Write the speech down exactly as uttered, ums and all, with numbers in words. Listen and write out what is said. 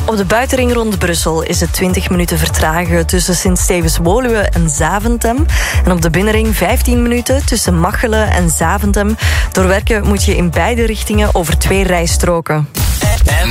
Op de buitenring rond Brussel is het twintig minuten vertragen tussen Sint-Stevens-Woluwe en Zaventem. En op de binnenring vijftien minuten tussen Machelen en Zaventem. Door werken moet je in beide richtingen over twee rijstroken.